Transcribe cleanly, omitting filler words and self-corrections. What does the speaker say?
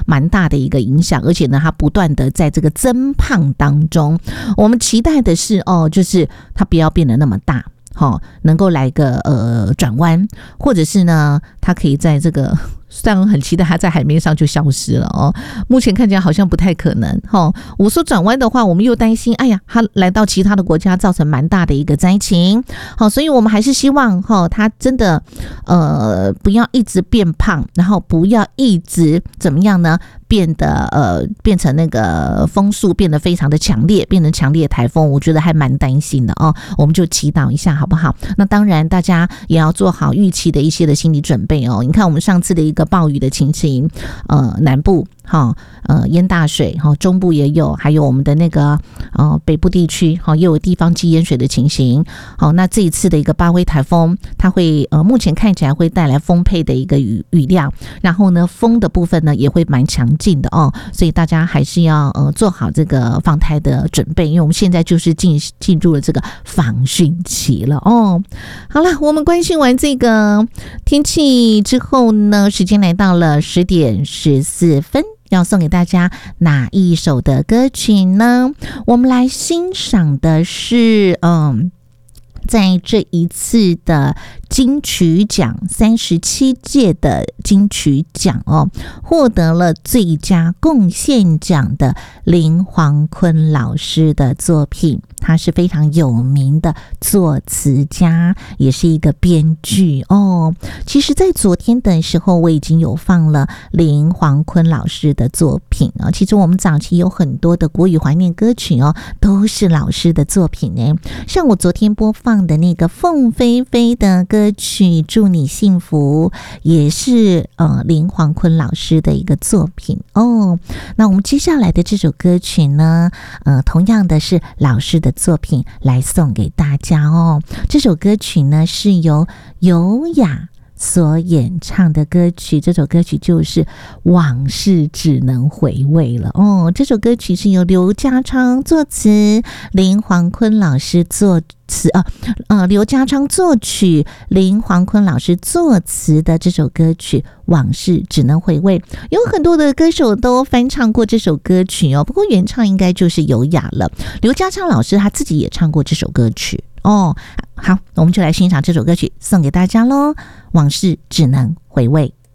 蛮大的一个影响，而且呢，他不断的在这个增胖当中，我们期待的是就是他不要变得那么大。能够来个转弯，或者是呢，它可以在这个虽然很期待它在海面上就消失了目前看起来好像不太可能我说转弯的话，我们又担心，哎呀，它来到其他的国家造成蛮大的一个灾情所以我们还是希望它真的不要一直变胖，然后不要一直怎么样呢？变成那个风速变得非常的强烈，变成强烈台风，我觉得还蛮担心的我们就祈祷一下好不好？那当然大家也要做好预期的一些的心理准备你看我们上次的一个暴雨的情形，南部淹大水中部也有，还有我们的那个北部地区也有地方积淹水的情形那这一次的一个巴威台风，它会目前看起来会带来丰沛的一个雨量，然后呢风的部分呢也会蛮强劲的所以大家还是要做好这个防台的准备，因为我们现在就是进入了这个防汛期了好了，我们关心完这个天气之后呢，时间来到了10点14分，要送给大家哪一首的歌曲呢？我们来欣赏的是在这一次的金曲奖37届的金曲奖获得了最佳贡献奖的林煌坤老师的作品，他是非常有名的作词家，也是一个编剧其实在昨天的时候我已经有放了林煌坤老师的作品其实我们早期有很多的国语怀念歌曲都是老师的作品像我昨天播放的那个凤飞飞的歌曲《祝你幸福》也是林煌坤老师的一个作品那我们接下来的这首歌曲呢同样的是老师的作品来送给大家这首歌曲呢是由尤雅所演唱的歌曲，这首歌曲就是《往事只能回味》了这首歌曲是由刘家昌作词，林煌坤老师作词刘家昌作曲，林煌坤老师作词的这首歌曲《往事只能回味》，有很多的歌手都翻唱过这首歌曲不过原唱应该就是尤雅了。刘家昌老师他自己也唱过这首歌曲好，我们就来欣赏这首歌曲，送给大家咯，往事只能回味。